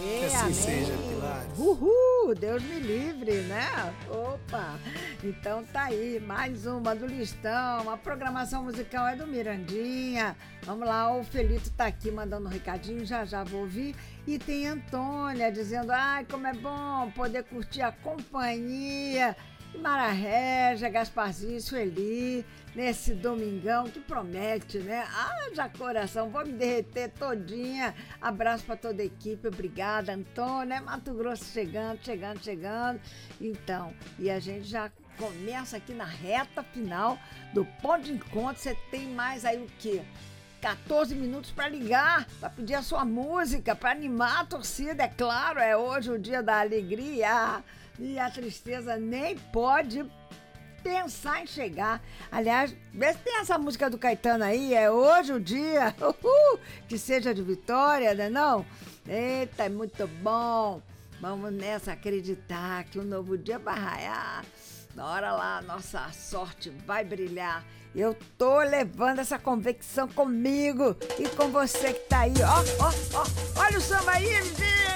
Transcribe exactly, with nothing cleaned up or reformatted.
Que assim amém. seja, Pilares. Uhul, Deus me livre, né? Opa, então tá aí, mais uma do listão, a programação musical é do Mirandinha. Vamos lá, o Felito tá aqui mandando um recadinho, já já vou ouvir. E tem Antônia dizendo, ai, como é bom poder curtir a companhia de Mara Régia, Gasparzinho, Sueli, nesse domingão que promete, né? Haja coração, vou me derreter todinha. Abraço para toda a equipe, obrigada, Antônia. Mato Grosso chegando, chegando, chegando. Então, e a gente já começa aqui na reta final do ponto de encontro. Você tem mais aí o quê? quatorze minutos para ligar, para pedir a sua música, para animar a torcida, é claro, é hoje o dia da alegria e a tristeza nem pode pensar em chegar. Aliás, vê se tem essa música do Caetano aí, é hoje o dia, uhul, que seja de vitória, né não? Eita, é muito bom, vamos nessa acreditar que um novo dia vai raiar. Na hora lá, nossa sorte vai brilhar. Eu tô levando essa convicção comigo e com você que tá aí. Ó, ó, ó, olha o samba aí, M G!